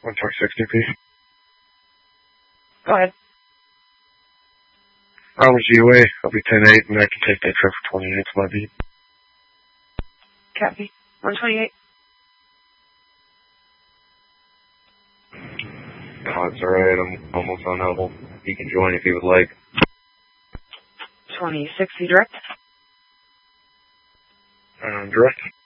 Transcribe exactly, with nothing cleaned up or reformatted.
one twenty sixty, please. Go ahead. Bravo G O A, I'll be ten eight, and I can take that trip for twenty-eight to my beat. Copy. one twenty-eight. Oh, it's alright, I'm almost on Hubble. He can join if he would like. twenty sixty direct. Um, direct.